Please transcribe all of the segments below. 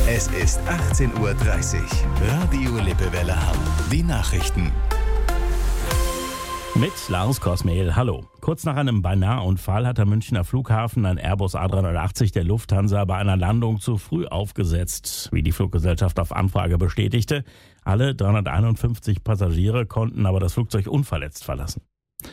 Es ist 18:30 Uhr. Radio Lippewelle Hamm. Die Nachrichten. Mit Lars Kosmehl, hallo. Kurz nach einem Beinahe-Unfall hat der Münchner Flughafen ein Airbus A380 der Lufthansa bei einer Landung zu früh aufgesetzt, wie die Fluggesellschaft auf Anfrage bestätigte. Alle 351 Passagiere konnten aber das Flugzeug unverletzt verlassen.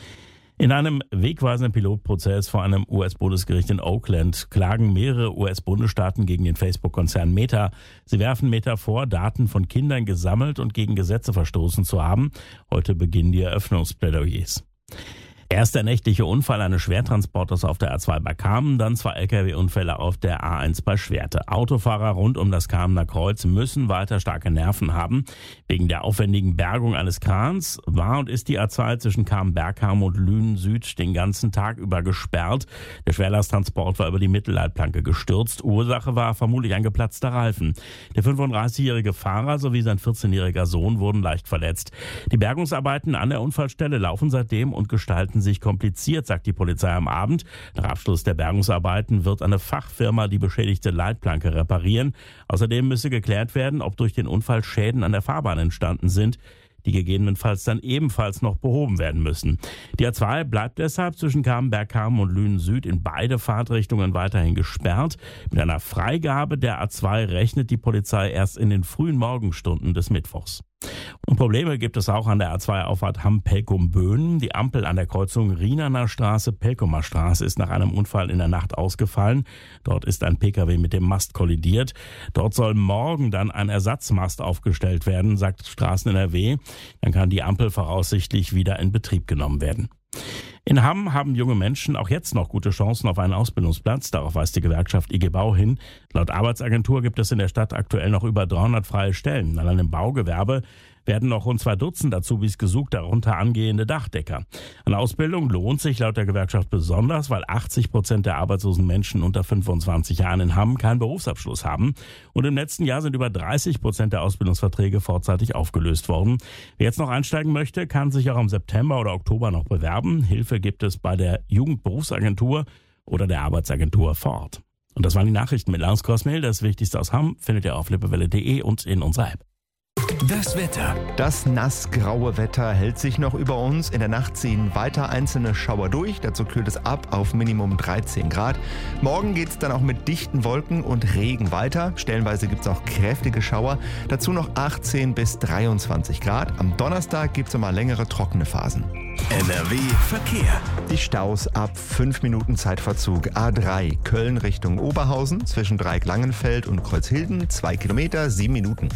In einem wegweisenden Pilotprozess vor einem US-Bundesgericht in Oakland klagen mehrere US-Bundesstaaten gegen den Facebook-Konzern Meta. Sie werfen Meta vor, Daten von Kindern gesammelt und gegen Gesetze verstoßen zu haben. Heute beginnen die Eröffnungsplädoyers. Erst der nächtliche Unfall eines Schwertransporters auf der A2 bei Kamen, dann 2 Lkw-Unfälle auf der A1 bei Schwerte. Autofahrer rund um das Kamener Kreuz müssen weiter starke Nerven haben. Wegen der aufwendigen Bergung eines Krans war und ist die A2 zwischen Kamen-Berghamn und Lünen Süd den ganzen Tag über gesperrt. Der Schwerlasttransport war über die Mittelleitplanke gestürzt. Ursache war vermutlich ein geplatzter Reifen. Der 35-jährige Fahrer sowie sein 14-jähriger Sohn wurden leicht verletzt. Die Bergungsarbeiten an der Unfallstelle laufen seitdem und gestalten sich kompliziert, sagt die Polizei am Abend. Nach Abschluss der Bergungsarbeiten wird eine Fachfirma die beschädigte Leitplanke reparieren. Außerdem müsse geklärt werden, ob durch den Unfall Schäden an der Fahrbahn entstanden sind, die gegebenenfalls dann ebenfalls noch behoben werden müssen. Die A2 bleibt deshalb zwischen Kamen-Berghamn und Lünen Süd in beide Fahrtrichtungen weiterhin gesperrt. Mit einer Freigabe der A2 rechnet die Polizei erst in den frühen Morgenstunden des Mittwochs. Und Probleme gibt es auch an der A2-Auffahrt Hamm-Pelkum-Böhnen. Die Ampel an der Kreuzung Rienerner Straße-Pelkumer Straße ist nach einem Unfall in der Nacht ausgefallen. Dort ist ein Pkw mit dem Mast kollidiert. Dort soll morgen dann ein Ersatzmast aufgestellt werden, sagt Straßen NRW. Dann kann die Ampel voraussichtlich wieder in Betrieb genommen werden. In Hamm haben junge Menschen auch jetzt noch gute Chancen auf einen Ausbildungsplatz. Darauf weist die Gewerkschaft IG Bau hin. Laut Arbeitsagentur gibt es in der Stadt aktuell noch über 300 freie Stellen. Allein im Baugewerbe werden noch rund 2 Dutzend Azubis gesucht, darunter angehende Dachdecker. Eine Ausbildung lohnt sich laut der Gewerkschaft besonders, weil 80% der arbeitslosen Menschen unter 25 Jahren in Hamm keinen Berufsabschluss haben. Und im letzten Jahr sind über 30% der Ausbildungsverträge vorzeitig aufgelöst worden. Wer jetzt noch einsteigen möchte, kann sich auch im September oder Oktober noch bewerben. Hilfe gibt es bei der Jugendberufsagentur oder der Arbeitsagentur vor Ort. Und das waren die Nachrichten mit Lars Kosmehl. Das Wichtigste aus Hamm findet ihr auf lippewelle.de und in unserer App. Das Wetter. Das nassgraue Wetter hält sich noch über uns. In der Nacht ziehen weiter einzelne Schauer durch. Dazu kühlt es ab auf Minimum 13 Grad. Morgen geht es dann auch mit dichten Wolken und Regen weiter. Stellenweise gibt es auch kräftige Schauer. Dazu noch 18 bis 23 Grad. Am Donnerstag gibt es immer längere trockene Phasen. NRW Verkehr. Die Staus ab 5 Minuten Zeitverzug. A3 Köln Richtung Oberhausen zwischen Dreieck-Langenfeld und Kreuzhilden 2 Kilometer, 7 Minuten.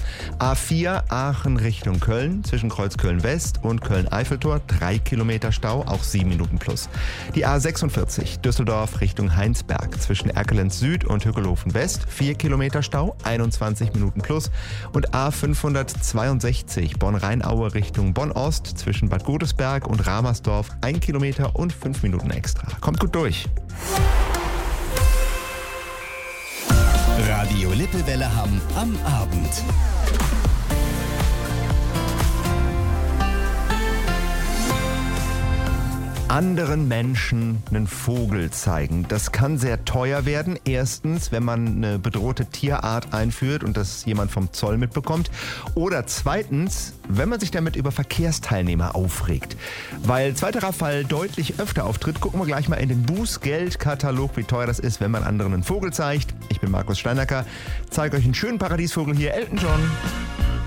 A4 Aachen Richtung Köln zwischen Kreuz Köln-West und Köln-Eiffeltor 3 Kilometer Stau, auch 7 Minuten plus. Die A46 Düsseldorf Richtung Heinsberg zwischen Erkelenz Süd und Hückelhofen West 4 Kilometer Stau, 21 Minuten plus. Und A562 Bonn-Rheinaue Richtung Bonn-Ost zwischen Bad Godesberg und Ramersdorf 1 Kilometer und 5 Minuten extra. Kommt gut durch. Radio Lippewelle Hamm am Abend. Anderen Menschen einen Vogel zeigen. Das kann sehr teuer werden. Erstens, wenn man eine bedrohte Tierart einführt und das jemand vom Zoll mitbekommt. Oder zweitens, wenn man sich damit über Verkehrsteilnehmer aufregt. Weil zweiterer Fall deutlich öfter auftritt, gucken wir gleich mal in den Bußgeldkatalog, wie teuer das ist, wenn man anderen einen Vogel zeigt. Ich bin Markus Steinacker, zeige euch einen schönen Paradiesvogel hier, Elton John.